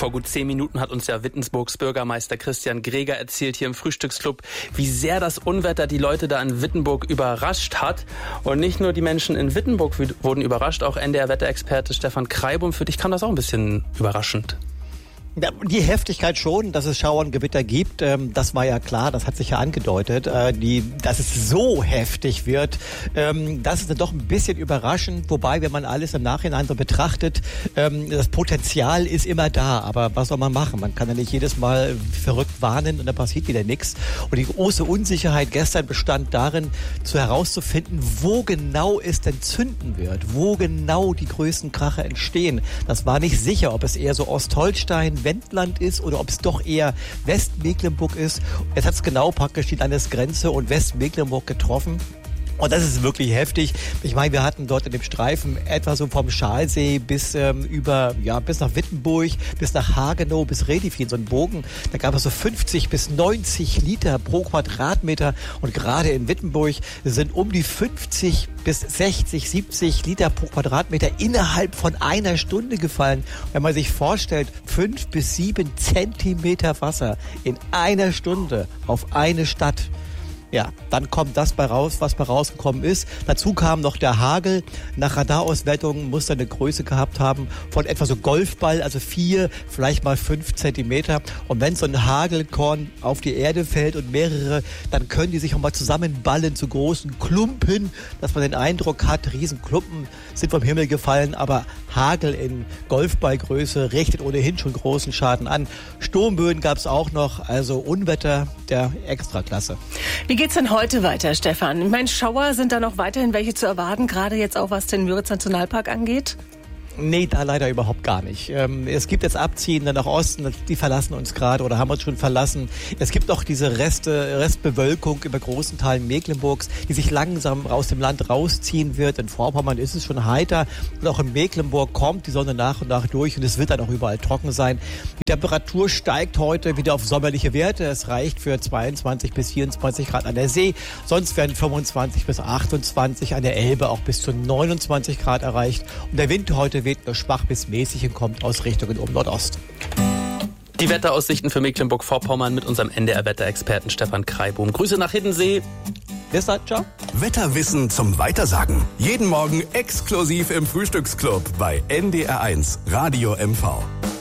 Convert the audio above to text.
Vor gut 10 Minuten hat uns ja Wittensburgs Bürgermeister Christian Greger erzählt hier im Frühstücksclub, wie sehr das Unwetter die Leute da in Wittenburg überrascht hat. Und nicht nur die Menschen in Wittenburg wurden überrascht, auch NDR-Wetterexperte Stefan Kreibum. Für dich kam das auch ein bisschen überraschend. Ja, die Heftigkeit schon, dass es Schauer und Gewitter gibt, das war ja klar, das hat sich ja angedeutet. Dass es so heftig wird, das ist dann doch ein bisschen überraschend. Wobei, wenn man alles im Nachhinein so betrachtet, das Potenzial ist immer da. Aber was soll man machen? Man kann ja nicht jedes Mal verrückt warnen und dann passiert wieder nichts. Und die große Unsicherheit gestern bestand darin, herauszufinden, wo genau es denn zünden wird, wo genau die größten Kracher entstehen. Das war nicht sicher, ob es eher so Ostholstein, Wendland ist oder ob es doch eher Westmecklenburg ist. Jetzt hat es genau praktisch die Landesgrenze und Westmecklenburg getroffen. Und das ist wirklich heftig. Ich meine, wir hatten dort in dem Streifen etwa so vom Schalsee bis bis nach Wittenburg, bis nach Hagenow, bis Redifin, so einen Bogen. Da gab es so 50 bis 90 Liter pro Quadratmeter. Und gerade in Wittenburg sind um die 50 bis 60, 70 Liter pro Quadratmeter innerhalb von einer Stunde gefallen. Wenn man sich vorstellt, 5 bis 7 Zentimeter Wasser in einer Stunde auf eine Stadt. Ja, dann kommt das bei raus, was bei rausgekommen ist. Dazu kam noch der Hagel. Nach Radarauswertungen muss er eine Größe gehabt haben von etwa so Golfball, also 4, vielleicht mal 5 Zentimeter. Und wenn so ein Hagelkorn auf die Erde fällt und mehrere, dann können die sich auch mal zusammenballen zu großen Klumpen, dass man den Eindruck hat, Riesenklumpen sind vom Himmel gefallen, aber Hagel in Golfballgröße richtet ohnehin schon großen Schaden an. Sturmböen gab es auch noch, also Unwetter der Extraklasse. Wie geht's denn heute weiter, Stefan? Ich meine, Schauer, sind da noch weiterhin welche zu erwarten, gerade jetzt auch was den Müritz-Nationalpark angeht? Nee, da leider überhaupt gar nicht. Es gibt jetzt Abziehende nach Osten, die verlassen uns gerade oder haben uns schon verlassen. Es gibt auch diese Restbewölkung über großen Teilen Mecklenburgs, die sich langsam aus dem Land rausziehen wird. In Vorpommern ist es schon heiter und auch in Mecklenburg kommt die Sonne nach und nach durch und es wird dann auch überall trocken sein. Die Temperatur steigt heute wieder auf sommerliche Werte. Es reicht für 22 bis 24 Grad an der See. Sonst werden 25 bis 28 an der Elbe auch bis zu 29 Grad erreicht. Und der Wind heute weht nur schwach bis mäßig und kommt aus Richtungen um Nordost. Die Wetteraussichten für Mecklenburg-Vorpommern mit unserem NDR-Wetterexperten Stefan Kreibum. Grüße nach Hiddensee. Bis dann, ciao. Wetterwissen zum Weitersagen. Jeden Morgen exklusiv im Frühstücksclub bei NDR1 Radio MV.